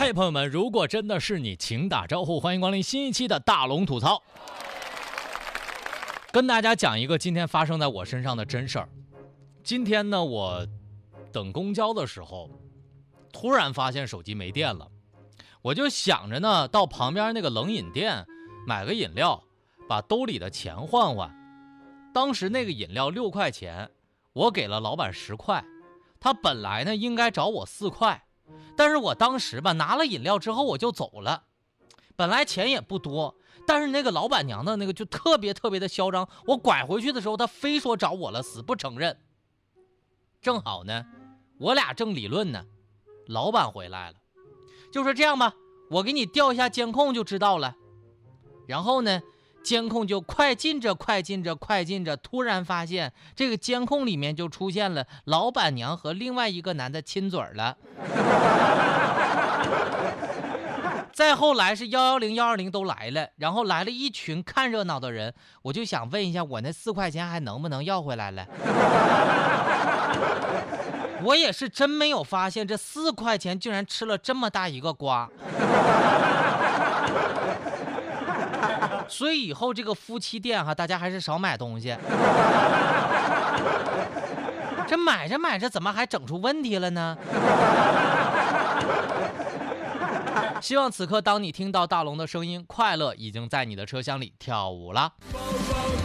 嘿，朋友们，如果真的是你，请打招呼，欢迎光临新一期的大龙吐槽。跟大家讲一个今天发生在我身上的真事儿。今天呢，我等公交的时候，突然发现手机没电了，我就想着呢，到旁边那个冷饮店买个饮料，把兜里的钱换换。当时那个饮料6块钱，我给了老板10块，他本来呢应该找我4块，但是我当时吧拿了饮料之后我就走了，本来钱也不多，但是那个老板娘的那个就特别的嚣张，我拐回去的时候，她非说找我了，死不承认。正好呢，我俩正理论呢，老板回来了，就说这样吧，我给你调一下监控就知道了。然后呢，监控就快进着，突然发现这个监控里面就出现了老板娘和另外一个男的亲嘴了。再后来是110都来了，然后来了一群看热闹的人，我就想问一下，我那4块钱还能不能要回来了？我也是真没有发现这4块钱竟然吃了这么大一个瓜。所以以后这个夫妻店大家还是少买东西。这买着怎么还整出问题了呢？希望此刻当你听到大龙的声音，快乐已经在你的车厢里跳舞了。